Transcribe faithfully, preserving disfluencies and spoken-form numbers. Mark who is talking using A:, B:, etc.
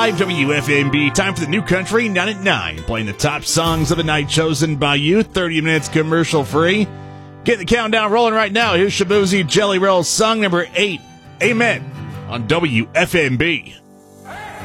A: five W F M B. Time for the New Country nine at nine. Playing the top songs of the night chosen by you. thirty minutes commercial free. Get the countdown rolling right now. Here's Shaboozey Jelly Roll, song number eight. Amen on W F M B.